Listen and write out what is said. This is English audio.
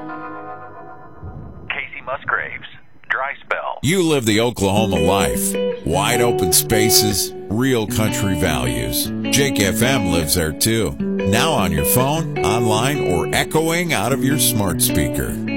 Casey Musgraves, Dry Spell. You live the Oklahoma life. Wide open spaces, real country values. Jake FM lives there too. Now on your phone, online, or echoing out of your smart speaker.